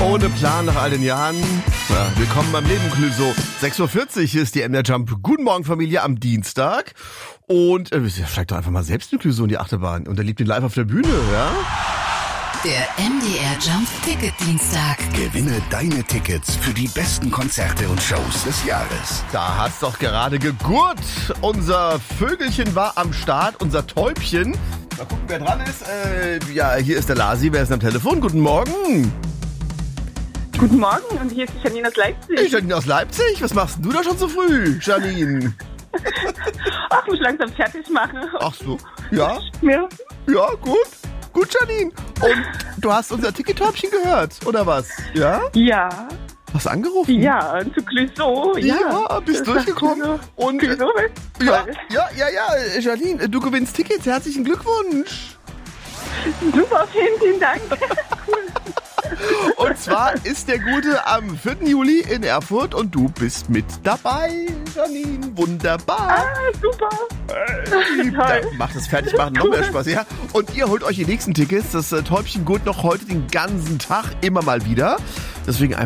ohne Plan nach all den Jahren. Ja, willkommen beim Leben, Clüso. 6.40 Uhr, hier ist die MDR Jump. Guten Morgen, Familie, am Dienstag. Und steigt doch einfach mal selbst mit Clüso in die Achterbahn und erlebt ihn live auf der Bühne, ja? Der MDR Jump Ticket Dienstag. Gewinne deine Tickets für die besten Konzerte und Shows des Jahres. Da hat's doch gerade gegurrt. Unser Vögelchen war am Start, unser Täubchen. Mal gucken, wer dran ist. Hier ist der Lasi. Wer ist am Telefon? Guten Morgen. Guten Morgen, und hier ist die Janine aus Leipzig. Janine aus Leipzig? Was machst denn du da schon so früh, Janine? Ach, muss langsam fertig machen. Ach so, ja? Ja. Ja, gut. Gut, Janine. Und du hast unser Ticket-Täubchen gehört, oder was? Ja? Ja. Hast du angerufen? Ja, zu Clüso. Ja, bist durchgekommen. Und Clüso, ja, Janine, du gewinnst Tickets. Herzlichen Glückwunsch. Super, vielen Dank. Und zwar ist der Gute am 4. Juli in Erfurt und du bist mit dabei, Janine. Wunderbar. Super. Toll. Macht das fertig, machen noch mehr Spaß, ja? Und ihr holt euch die nächsten Tickets. Das Täubchen gurt noch heute den ganzen Tag immer mal wieder. Deswegen einfach